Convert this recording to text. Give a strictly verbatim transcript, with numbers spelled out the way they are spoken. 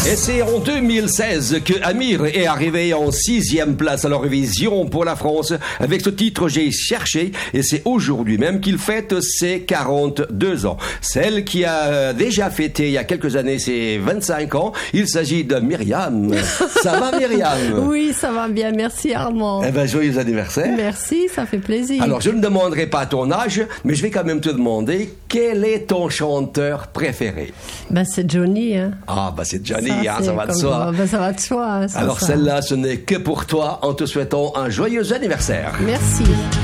Et c'est en deux mille seize que Amir est arrivé en sixième place à l'Eurovision pour la France avec ce titre J'ai cherché, et c'est aujourd'hui même qu'il fête ses quarante-deux ans. Celle qui a déjà fêté il y a quelques années ses vingt-cinq ans, il s'agit de Myriam. Ça va Myriam? Oui, ça va bien, merci Armand. Eh ben, joyeux anniversaire. Merci, ça fait plaisir. Alors, je ne demanderai pas ton âge, mais je vais quand même te demander quel est ton chanteur préféré? Ben, c'est Johnny, hein. Ah, bah c'est Johnny, Ça, hein, c'est ça va de comme- soi. ben, ça va de soi. hein, ça, Alors ça. celle-là, ce n'est que pour toi, en te souhaitant un joyeux anniversaire. Merci.